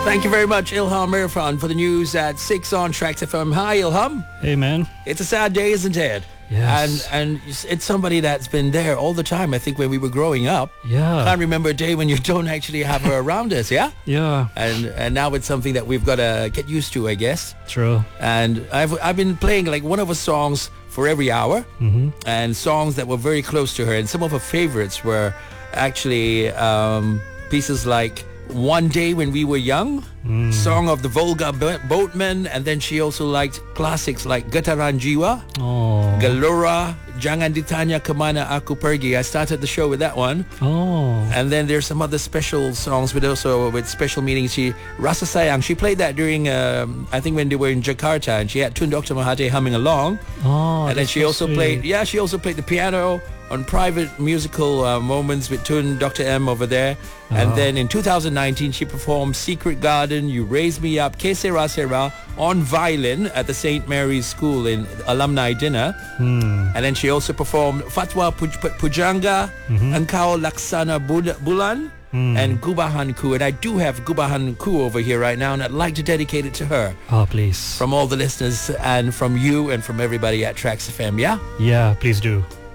Thank you very much, Ilham Irfan, for the news at 6 on Tracks FM. Hi, Ilham. Hey, man. It's a sad day, isn't it? Yes. And it's somebody that's been there all the time, I think, when we were growing up. Yeah. Can't remember a day when you don't actually have her around us, yeah? Yeah. And now it's something that we've got to get used to, I guess. True. And I've been playing like one of her songs for every hour, and songs that were very close to her. And some of her favorites were actually pieces like One Day When We Were Young, Song of the Volga Boatman, and then she also liked classics like Getaran Jiwa, Oh. Galora, Jangan Ditanya Kemana Aku Pergi. I started the show with that one. Oh. And then there's some other special songs with special meanings. Rasa Sayang, she played that during, I think when they were in Jakarta, and she had Tun Dr. Mahathir humming along. Oh. And then she also played the piano on private musical moments with Tun Dr. M over there. And then in 2019, she performed Secret Garden, You Raise Me Up, Que Sera Sera on violin at the St. Mary's School in alumni dinner. And then she also performed Fatwa Pujanga, Engkau Laksana Bulan, and Gubahan Ku. And I do have Gubahan Ku over here right now, and I'd like to dedicate it to her. Oh, please. From all the listeners and from you and from everybody at Tracks FM, yeah? Yeah, please do.